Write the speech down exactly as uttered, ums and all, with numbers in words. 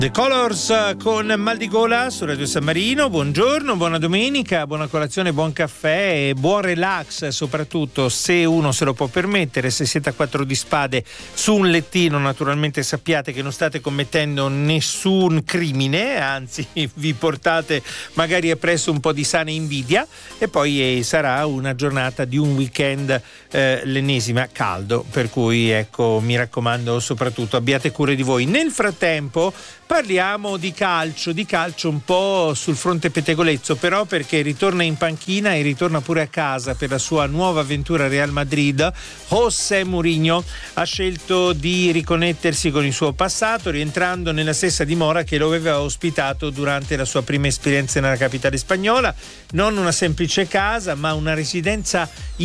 The Colors con Mal di Gola su Radio San Marino. Buongiorno, buona domenica, buona colazione, buon caffè e buon relax, soprattutto se uno se lo può permettere. Se siete a quattro di spade su un lettino, naturalmente sappiate che non state commettendo nessun crimine, anzi vi portate magari appresso un po' di sana invidia, e poi eh, sarà una giornata di un weekend, eh, l'ennesima, caldo, per cui ecco, mi raccomando, soprattutto abbiate cura di voi. Nel frattempo parliamo di calcio, di calcio un po' sul fronte pettegolezzo, però, perché ritorna in panchina e ritorna pure a casa per la sua nuova avventura Real Madrid. José Mourinho ha scelto di riconnettersi con il suo passato, rientrando nella stessa dimora che lo aveva ospitato durante la sua prima esperienza nella capitale spagnola. Non una semplice casa, ma una residenza